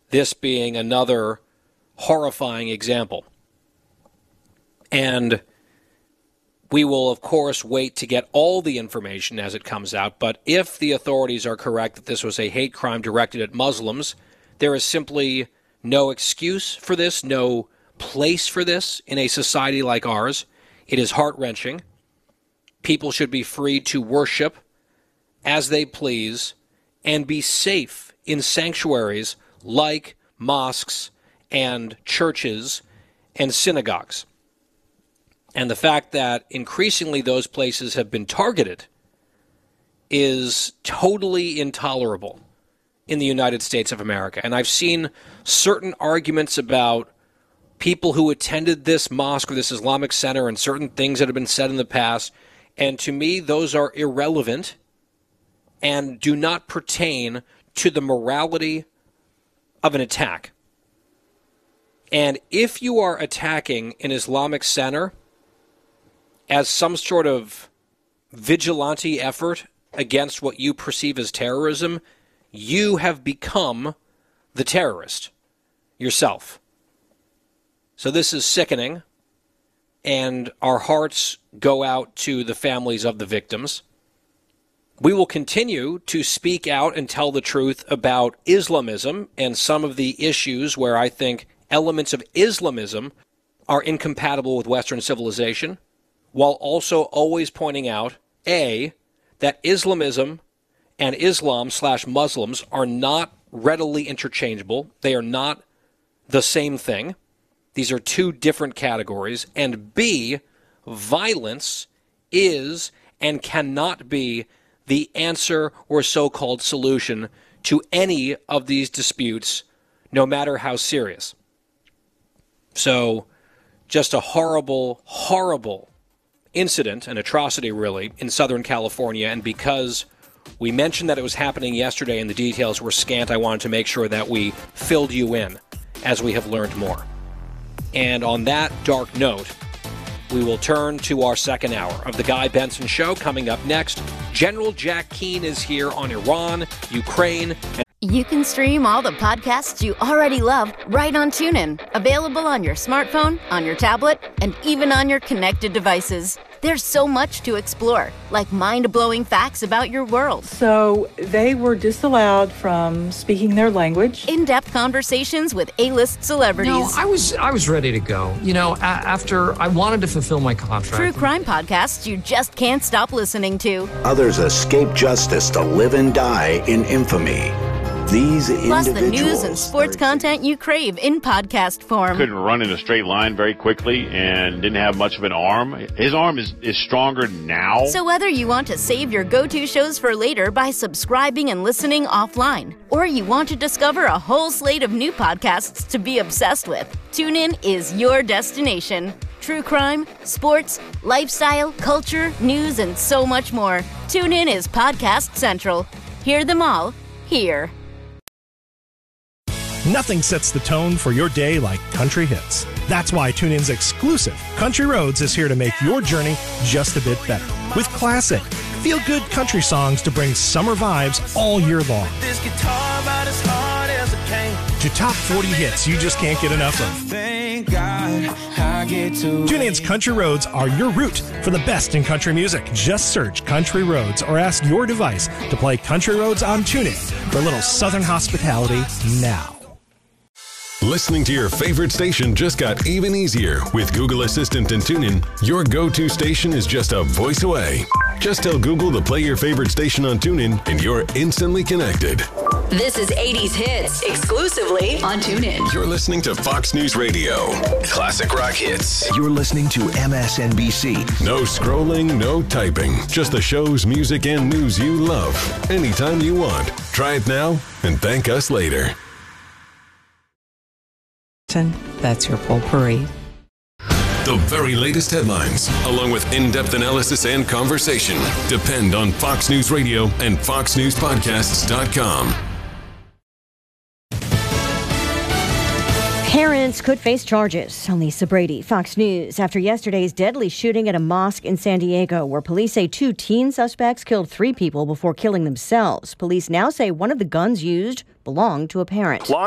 this being another horrifying example. And we will, of course, wait to get all the information as it comes out. But if the authorities are correct that this was a hate crime directed at Muslims, there is simply no excuse for this, no place for this in a society like ours. It is heart-wrenching. People should be free to worship as they please and be safe in sanctuaries like mosques and churches and synagogues. And the fact that increasingly those places have been targeted is totally intolerable in the United States of America. And I've seen certain arguments about people who attended this mosque or this Islamic center and certain things that have been said in the past. And to me, those are irrelevant and do not pertain to the morality of an attack. And if you are attacking an Islamic center as some sort of vigilante effort against what you perceive as terrorism, you have become the terrorist yourself. So this is sickening, and our hearts go out to the families of the victims. We will continue to speak out and tell the truth about Islamism and some of the issues where I think elements of Islamism are incompatible with Western civilization, while also always pointing out, A, that Islamism and Islam/Muslims are not readily interchangeable. They are not the same thing. These are two different categories. And B, violence is and cannot be the answer or so-called solution to any of these disputes, no matter how serious. So, just a horrible, horrible incident, an atrocity really, in Southern California. And because we mentioned that it was happening yesterday and the details were scant, I wanted to make sure that we filled you in as we have learned more. And on that dark note, we will turn to our second hour of the Guy Benson Show. Coming up next, General Jack Keane is here on Iran, Ukraine, and you can stream all the podcasts you already love right on TuneIn. Available on your smartphone, on your tablet, and even on your connected devices. There's so much to explore, like mind-blowing facts about your world. So they were disallowed from speaking their language. In-depth conversations with A-list celebrities. No, I was ready to go. You know, after I wanted to fulfill my contract. True crime podcasts you just can't stop listening to. Others escape justice to live and die in infamy. These plus the news and sports content you crave in podcast form. Couldn't run in a straight line very quickly and didn't have much of an arm. His arm is stronger now. So whether you want to save your go-to shows for later by subscribing and listening offline, or you want to discover a whole slate of new podcasts to be obsessed with, TuneIn is your destination. True crime, sports, lifestyle, culture, news, and so much more. TuneIn is Podcast Central. Hear them all here. Nothing sets the tone for your day like country hits. That's why TuneIn's exclusive Country Roads is here to make your journey just a bit better. With classic, feel-good country songs to bring summer vibes all year long. To top 40 hits you just can't get enough of. TuneIn's Country Roads are your route for the best in country music. Just search Country Roads or ask your device to play Country Roads on TuneIn for a little southern hospitality now. Listening to your favorite station just got even easier. With Google Assistant and TuneIn, your go-to station is just a voice away. Just tell Google to play your favorite station on TuneIn, and you're instantly connected. This is 80s Hits, exclusively on TuneIn. You're listening to Fox News Radio. Classic rock hits. You're listening to MSNBC. No scrolling, no typing. Just the shows, music, and news you love. Anytime you want. Try it now and thank us later. That's your full parade. The very latest headlines, along with in-depth analysis and conversation, depend on Fox News Radio and FoxNewsPodcasts.com. Parents could face charges. Lisa Brady, Fox News. After yesterday's deadly shooting at a mosque in San Diego, where police say 2 teen suspects killed 3 people before killing themselves. Police now say one of the guns used belonged to a parent.